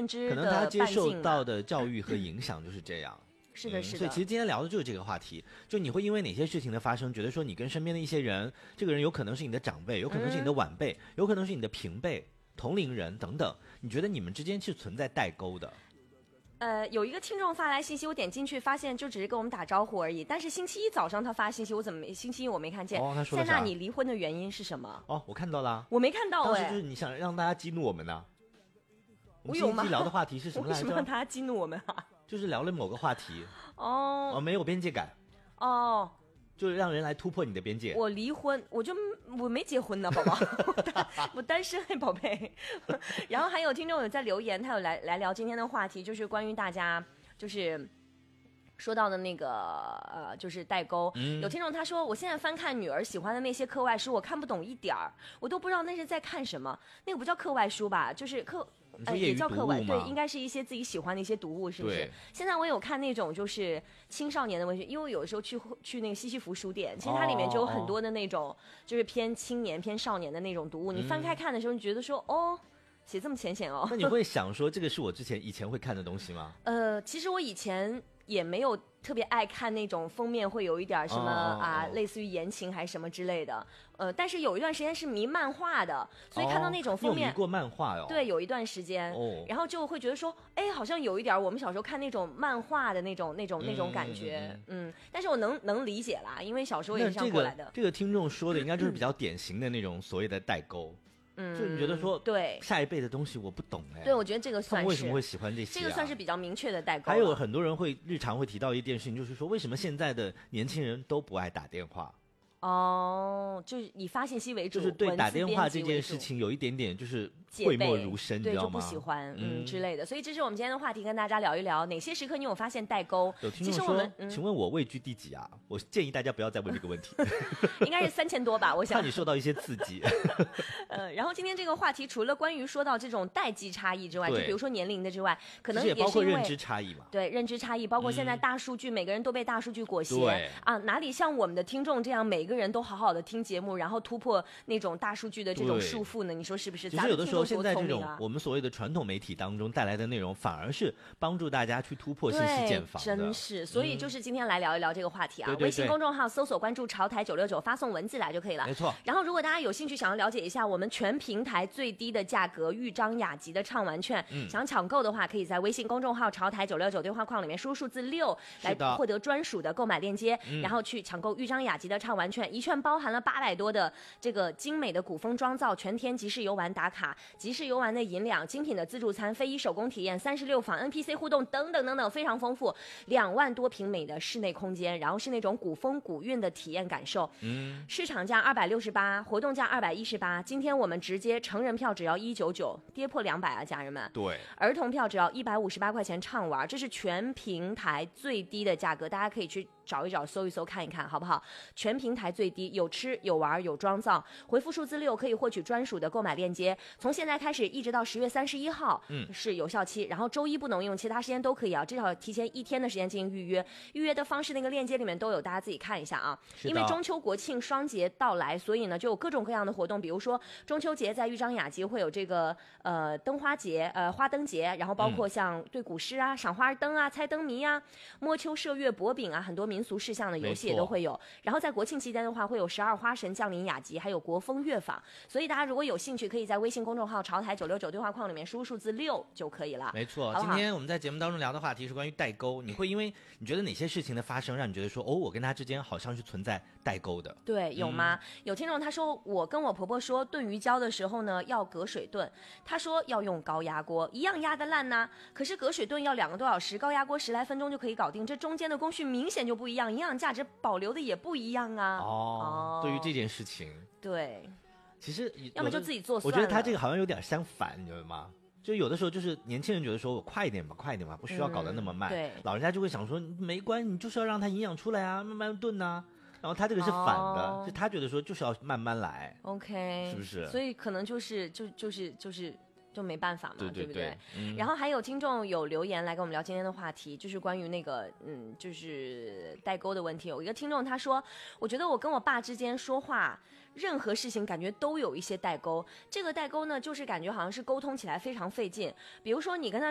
认知可能的他接受半径到的教育和影响就是这样。 是的，是的。 所以其实今天聊的就是这个话题，就你会因为哪些事情的发生，觉得说你跟身边的一些人，这个人有可能是你的长辈，有可能是你的晚辈，有可能是你的平辈、同龄人等等，你觉得你们之间是存在代沟的。 有一个听众发来信息，我点进去发现就只是跟我们打招呼而已。但是星期一早上他发信息，我怎么星期一我没看见？ 他说了啥？ 塞纳，你离婚的原因是什么？ 我看到了， 我没看到。 当时就是你想让大家激怒我们呢。 我有吗？ 我们星期聊的话题是什么来着？ 为什么让大家激怒我们啊？ 就是聊了某个话题。 没有边界感。就是让人来突破你的边界。 我离婚，我没结婚呢，宝宝，我单身，宝贝。然后还有听众有在留言，他有来聊今天的话题，就是关于大家就是说到的那个就是代沟。有听众他说，我现在翻看女儿喜欢的那些课外书，我看不懂一点儿，我都不知道那是在看什么。那个不叫课外书吧，就是也叫课外，对，应该是一些自己喜欢的一些读物，是不是？现在我有看那种就是青少年的文学，因为有时候去那个西西弗书店，其实它里面就有很多的那种就是偏青年偏少年的那种读物，你翻开看的时候，你觉得说写这么浅显哦。 那你会想说这个是我以前会看的东西吗？ 其实我以前也没有特别爱看那种封面会有一点什么类似于言情还是什么之类的。但是有一段时间是迷漫画的，所以看到那种封面， 你有迷过漫画哟？ 对，有一段时间。然后就会觉得说，好像有一点我们小时候看那种漫画的那种感觉。但是我能理解啦，因为小时候也是这样过来的。 这个听众说的应该就是比较典型的那种所谓的代沟。就你觉得说， 对下一辈的东西我不懂对，我觉得这个算是为什么会喜欢这些这个算是比较明确的代沟。 还有很多人日常会提到一件事情，就是说为什么现在的年轻人都不爱打电话？ 就是以发信息为主， 就是对打电话这件事情有一点点就是讳莫如深，你知道吗？ 对，就不喜欢之类的。所以这是我们今天的话题，跟大家聊一聊哪些时刻你有发现代沟。 有听众说，请问我位居第几啊？我建议大家不要再问这个问题。 应该是3000多吧，我想。 怕你受到一些刺激。 然后今天这个话题除了关于说到这种代际差异之外，就比如说年龄的之外，可能也包括认知差异嘛。 对，认知差异，包括现在大数据，每个人都被大数据裹挟哪里像我们的听众这样，每个人都好好的听节目，然后突破那种大数据的这种束缚呢？你说是不是？ 其实有的时候现在这种我们所谓的传统媒体当中带来的内容，反而是帮助大家去突破信息茧房的。 真是，所以就是今天来聊一聊这个话题啊。微信公众号搜索关注潮台969，发送文字来就可以了。 没错。 然后如果大家有兴趣想要了解一下我们全平台最低的价格豫章雅集的畅玩券，想抢购的话，可以在微信公众号潮台969对话框里面输入数字6来获得专属的购买链接，然后去抢购豫章雅集的畅玩券。一券包含了800多的这个精美的古风妆造，全天即时游玩打卡，即时游玩的银两，精品的自助餐，非遗手工体验，36坊 NPC 互动等等等等，非常丰富。2万多平美的室内空间，然后是那种古风古韵的体验感受。市场价268，活动价218。今天我们直接成人票只要199，跌破200啊，家人们。 对， 儿童票只要158块钱畅玩，这是全平台最低的价格，大家可以去找一找，搜一搜，看一看，好不好？全平台最低，有吃有玩有妆造。回复数字6可以获取专属的购买链接。从现在开始一直到10月31号，是有效期。然后周一不能用，其他时间都可以啊，至少提前1天的时间进行预约。预约的方式那个链接里面都有，大家自己看一下啊。因为中秋国庆双节到来，所以呢就有各种各样的活动，比如说中秋节在豫章雅集会有这个灯花节、花灯节，然后包括像对古诗啊、赏花灯啊、猜灯谜啊、摸秋射月、博饼啊，很多民俗事项的游戏也都会有。然后在国庆期间的话，会有12花神降临雅集，还有国风乐坊。所以大家如果有兴趣，可以在微信公众号潮台969对话框里面输入数字6就可以了。 没错，今天我们在节目当中聊的话题是关于代沟。你会因为你觉得哪些事情的发生，让你觉得说我跟他之间好像是存在代沟的？ 对，有吗？有听众他说，我跟我婆婆说炖鱼胶的时候呢要隔水炖，他说要用高压锅，一样压得烂呢，可是隔水炖要2个多小时，高压锅10来分钟就可以搞定，这中间的工序明显就不一样，营养价值保留的也不一样啊。 对于这件事情， 对， 其实要么就自己做算了。我觉得他这个好像有点相反，你知道吗？就有的时候就是年轻人觉得说我快一点吧，不需要搞得那么慢。 对， 老人家就会想说没关系，你就是要让它营养出来啊，慢慢炖啊。然后他这个是反的，是他觉得说就是要慢慢来。 OK， 是不是？ 所以可能就没办法嘛， 对不对？然后还有听众有留言来跟我们聊今天的话题，就是关于那个就是代沟的问题。有一个听众他说，我觉得我跟我爸之间说话任何事情感觉都有一些代沟，这个代沟呢就是感觉好像是沟通起来非常费劲。比如说你跟他